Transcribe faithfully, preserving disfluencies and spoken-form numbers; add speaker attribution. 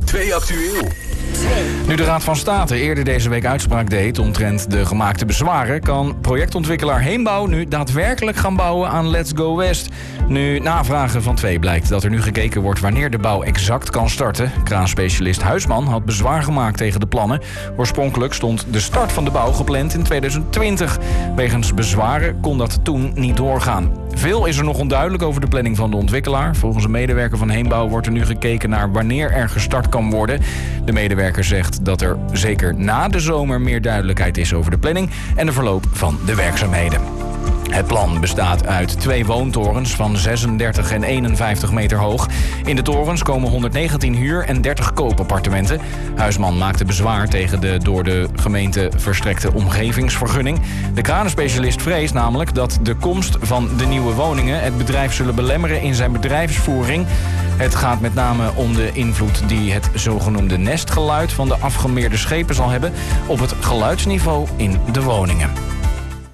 Speaker 1: twee actueel.
Speaker 2: Nu de Raad van State eerder deze week uitspraak deed omtrent de gemaakte bezwaren, kan projectontwikkelaar Heembouw nu daadwerkelijk gaan bouwen aan Let's Go West. Nu navragen van twee blijkt dat er nu gekeken wordt wanneer de bouw exact kan starten. Kraanspecialist Huisman had bezwaar gemaakt tegen de plannen. Oorspronkelijk stond de start van de bouw gepland in tweeduizend twintig. Wegens bezwaren kon dat toen niet doorgaan. Veel is er nog onduidelijk over de planning van de ontwikkelaar. Volgens een medewerker van Heembouw wordt er nu gekeken naar wanneer er gestart kan worden. De medewerker zegt dat er zeker na de zomer meer duidelijkheid is over de planning en de verloop van de werkzaamheden. Het plan bestaat uit twee woontorens van zesendertig en eenenvijftig meter hoog. In de torens komen honderdnegentien huur- en dertig koopappartementen. Huisman maakte bezwaar tegen de door de gemeente verstrekte omgevingsvergunning. De kranenspecialist vreest namelijk dat de komst van de nieuwe woningen het bedrijf zullen belemmeren in zijn bedrijfsvoering. Het gaat met name om de invloed die het zogenoemde nestgeluid van de afgemeerde schepen zal hebben op het geluidsniveau in de woningen.